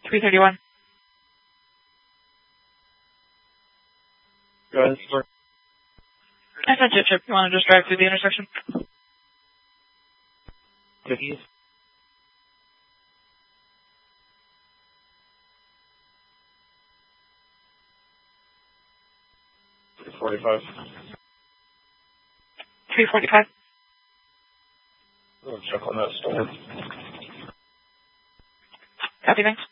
331. Go ahead, sir. I sent you a chip. You want to just drive through the intersection? Cookies. $345. 345. I'll check on that store. Copy, thanks.